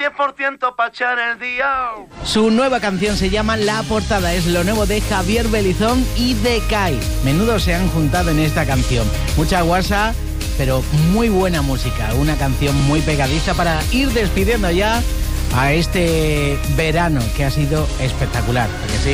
10% para echar el día. Su nueva canción se llama La Portada, es lo nuevo de Javier Belizón y de Kai. Menudo se han juntado en esta canción. Mucha guasa, pero muy buena música. Una canción muy pegadiza para ir despidiendo ya a este verano que ha sido espectacular, ¿a que sí?